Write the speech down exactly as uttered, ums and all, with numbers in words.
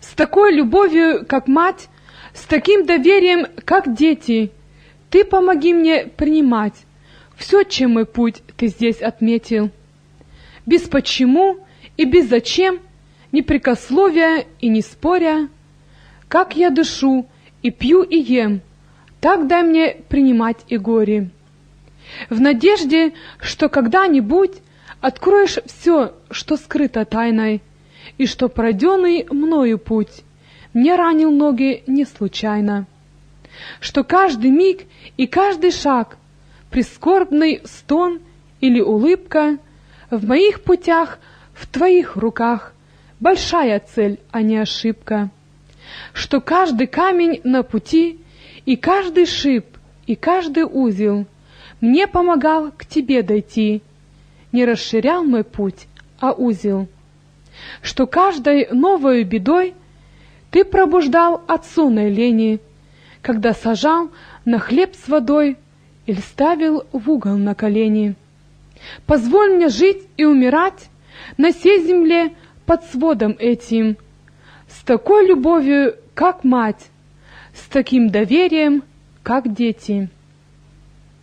С такой любовью, как мать, с таким доверием, как дети, Ты помоги мне принимать все, чем мой путь Ты здесь отметил. Без почему и без зачем, ни прикословия и не споря, как я дышу и пью и ем, так дай мне принимать и горе. В надежде, что когда-нибудь откроешь все, что скрыто тайной, и что пройденный мною путь мне ранил ноги не случайно, что каждый миг и каждый шаг, прискорбный стон или улыбка в моих путях, в Твоих руках, большая цель, а не ошибка, что каждый камень на пути и каждый шип и каждый узел мне помогал к Тебе дойти, не расширял мой путь, а узел, что каждой новой бедой Ты пробуждал от сонной лени, когда сажал на хлеб с водой или ставил в угол на колени. Позволь мне жить и умирать на сей земле под сводом этим, с такой любовью, как мать, с таким доверием, как дети.